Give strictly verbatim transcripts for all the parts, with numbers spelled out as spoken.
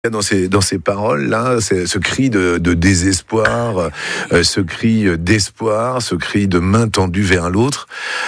Dans ces, dans ces paroles-là, c'est ce cri de, de désespoir, euh, ce cri d'espoir, ce cri de main tendue vers l'autre,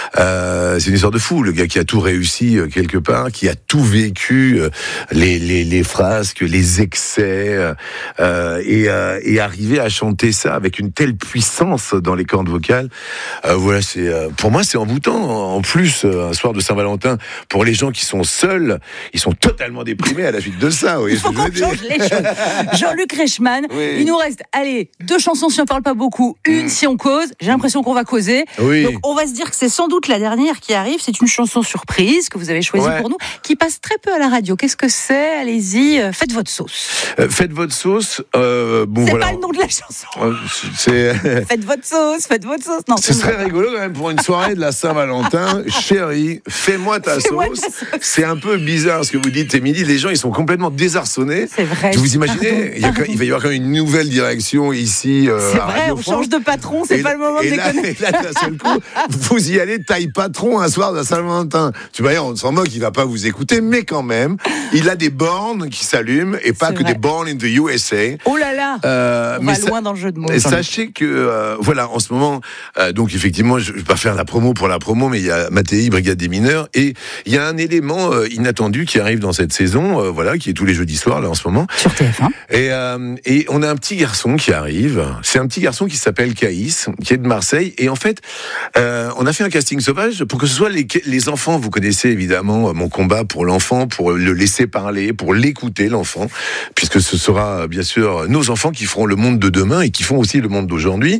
euh, c'est une histoire de fou. Le gars qui a tout réussi euh, quelque part, qui a tout vécu, euh, les, les, les frasques, les excès, euh, et, euh, et arriver à chanter ça avec une telle puissance dans les cordes vocales, euh, voilà, c'est euh, pour moi c'est envoûtant. En plus, euh, un soir de Saint-Valentin, pour les gens qui sont seuls, ils sont totalement déprimés à la suite de ça. Oui, les choses. Jean-Luc Reichmann, oui. Il nous reste, allez, deux chansons si on parle pas beaucoup, une mmh. si on cause. J'ai l'impression qu'on va causer. Oui. Donc on va se dire que c'est sans doute la dernière qui arrive. C'est une chanson surprise que vous avez choisie ouais. pour nous, qui passe très peu à la radio. Qu'est-ce que c'est ? Allez-y, euh, faites votre sauce. Euh, faites votre sauce. Euh, bon, c'est voilà. pas le nom de la chanson. Euh, c'est... faites votre sauce, faites votre sauce. Non, ce serait rigolo quand même pour une soirée de la Saint-Valentin. Chérie, fais-moi ta fais-moi sauce. Ta sauce. C'est un peu bizarre ce que vous dites, Émilie. Les gens, ils sont complètement désarçonnés. C'est vrai. Vous imaginez, il, y a, il va y avoir quand même une nouvelle direction ici. Euh, c'est vrai, on change de patron, c'est et pas là, le moment de déconner. Et là, d'un seul coup, vous y allez taille patron un soir de la Saint-Valentin. Tu vois, on s'en moque, il va pas vous écouter, mais quand même, il a des bornes qui s'allument et pas c'est que vrai. Des bornes in the U S A. Oh là là, euh, on va loin dans le jeu de mots. Sachez que, euh, voilà, en ce moment, euh, donc effectivement, je vais pas faire la promo pour la promo, mais il y a Mattei, Brigade des mineurs, et il y a un élément euh, inattendu qui arrive dans cette saison, euh, voilà, qui est tous les jeudis soirs là en ce moment. Sur T F un. Et, euh, et on a un petit garçon qui arrive. C'est un petit garçon qui s'appelle Caïs, qui est de Marseille. Et en fait, euh, on a fait un casting sauvage pour que ce soit les, les enfants. Vous connaissez évidemment mon combat pour l'enfant, pour le laisser parler, pour l'écouter, l'enfant, puisque ce sera bien sûr nos enfants qui feront le monde de demain et qui font aussi le monde d'aujourd'hui.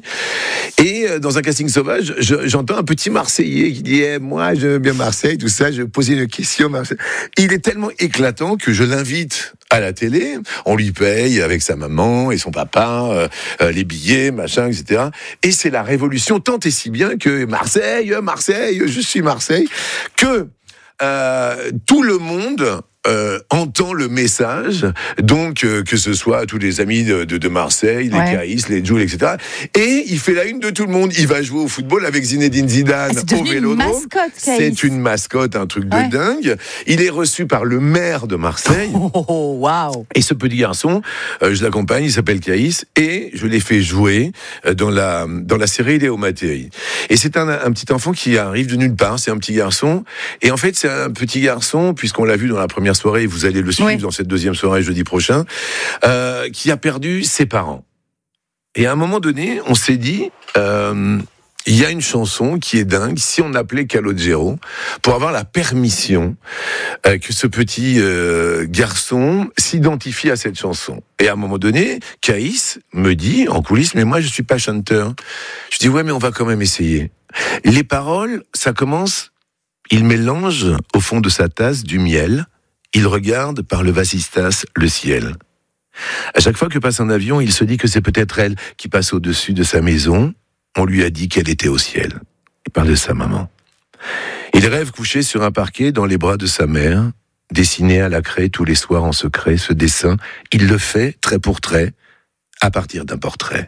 Et dans un casting sauvage, je, j'entends un petit Marseillais qui dit eh, « Moi, j'aime bien Marseille, tout ça. » Je posais une question. Marseille. Il est tellement éclatant que je l'invite à la télé. On lui paye avec sa maman et son papa, euh, euh, les billets, machin, et cetera. Et c'est la révolution, tant et si bien que Marseille, Marseille, je suis Marseille, que euh, tout le monde Euh, entend le message, donc euh, que ce soit tous les amis de, de, de Marseille, les ouais. Caïs, les Jules, et cetera. Et il fait la une de tout le monde. Il va jouer au football avec Zinedine Zidane ah, au Vélodrome. Une mascotte, c'est une mascotte, un truc de ouais. dingue. Il est reçu par le maire de Marseille. Oh, wow. Et ce petit garçon, euh, je l'accompagne, il s'appelle Caïs, et je l'ai fait jouer dans la dans la série Léo Mattei. Et c'est un, un petit enfant qui arrive de nulle part. C'est un petit garçon. Et en fait, c'est un petit garçon, puisqu'on l'a vu dans la première soirée, vous allez le suivre oui. dans cette deuxième soirée jeudi prochain, euh, qui a perdu ses parents. Et à un moment donné, on s'est dit, euh, il y a une chanson qui est dingue, si on appelait Calogero, pour avoir la permission euh, que ce petit euh, garçon s'identifie à cette chanson. Et à un moment donné, Caïs me dit, en coulisses, mais moi je suis pas chanteur. Je dis, ouais, mais on va quand même essayer. Les paroles, ça commence, il mélange au fond de sa tasse du miel. Il regarde par le vasistas le ciel. À chaque fois que passe un avion, il se dit que c'est peut-être elle qui passe au-dessus de sa maison. On lui a dit qu'elle était au ciel. Il parle de sa maman. Il rêve couché sur un parquet dans les bras de sa mère, dessiné à la craie tous les soirs en secret. Ce dessin, il le fait trait pour trait, à partir d'un portrait.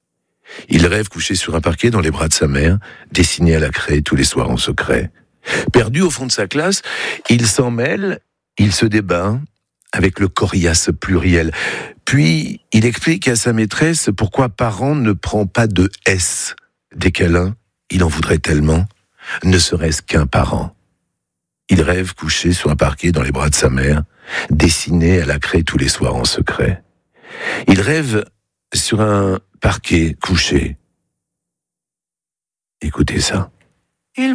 Il rêve couché sur un parquet dans les bras de sa mère, dessiné à la craie tous les soirs en secret. Perdu au fond de sa classe, il s'en mêle. Il se débat avec le coriace pluriel. Puis, il explique à sa maîtresse pourquoi parent ne prend pas de S. Des câlins, il en voudrait tellement, ne serait-ce qu'un parent. Il rêve couché sur un parquet dans les bras de sa mère, dessiné à la craie tous les soirs en secret. Il rêve sur un parquet couché. Écoutez ça.